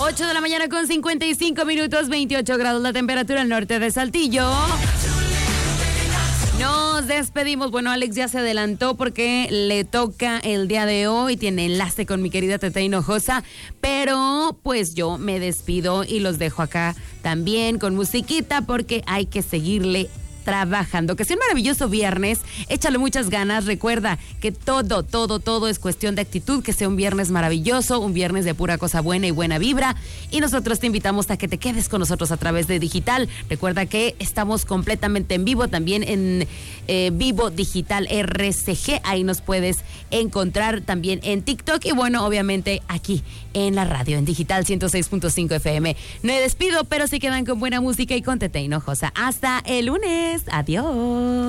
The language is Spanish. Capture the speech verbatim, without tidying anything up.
ocho de la mañana con cincuenta y cinco minutos, veintiocho grados la temperatura al norte de Saltillo. Nos despedimos. Bueno, Alex ya se adelantó porque le toca el día de hoy. Tiene enlace con mi querida Tete Hinojosa. Pero pues yo me despido y los dejo acá también con musiquita porque hay que seguirle trabajando. Que sea un maravilloso viernes, échale muchas ganas, recuerda que todo, todo, todo es cuestión de actitud, que sea un viernes maravilloso, un viernes de pura cosa buena y buena vibra, y nosotros te invitamos a que te quedes con nosotros a través de Digital. Recuerda que estamos completamente en vivo, también en eh, Vivo Digital R C G, ahí nos puedes encontrar también en TikTok, y bueno, obviamente aquí en la radio, en Digital ciento seis punto cinco F M. No me despido, pero se quedan con buena música y con Tete Hinojosa. Hasta el lunes. Adiós.